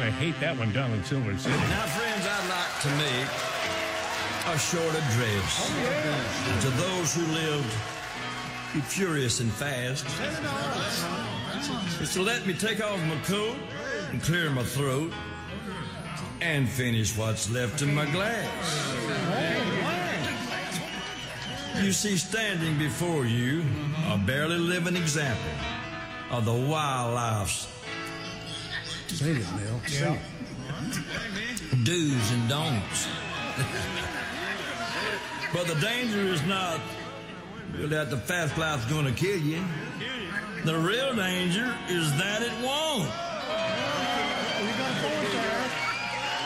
going to hate that one down in Silver City. Now, friends, I'd like to make a short address to those who lived be furious and fast. So let me take off my coat and clear my throat and finish what's left in my glass. You see, standing before you, a barely living example of the wild life's Sing it, Neil. Sing it. do's and don'ts. But the danger is not that the fast life's going to kill you. The real danger is that it won't.